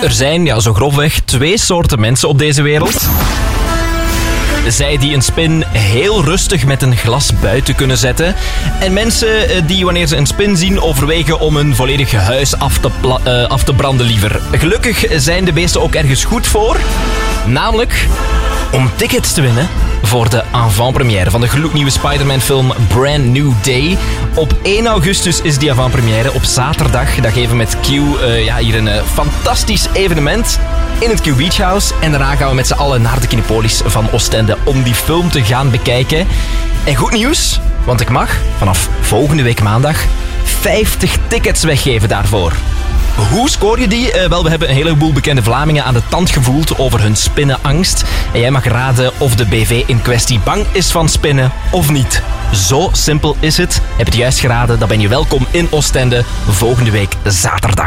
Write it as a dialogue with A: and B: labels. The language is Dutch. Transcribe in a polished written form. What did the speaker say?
A: Er zijn, zo grofweg, 2 soorten mensen op deze wereld. Zij die een spin heel rustig met een glas buiten kunnen zetten. En mensen die wanneer ze een spin zien overwegen om een volledig huis af te branden liever. Gelukkig zijn de beesten ook ergens goed voor. Namelijk om tickets te winnen voor de avant-première van de gloednieuwe Spider-Man film Brand New Day. Op 1 augustus is die avant-première, op zaterdag. Dat geven we met Q hier een fantastisch evenement in het Q Beach House. En daarna gaan we met z'n allen naar de Kinepolis van Oostende om die film te gaan bekijken. En goed nieuws, want ik mag vanaf volgende week maandag 50 tickets weggeven daarvoor. Hoe scoor je die? Wel, we hebben een heleboel bekende Vlamingen aan de tand gevoeld over hun spinnenangst. En jij mag raden of de BV in kwestie bang is van spinnen of niet. Zo simpel is het. Heb je het juist geraden, dan ben je welkom in Oostende volgende week zaterdag.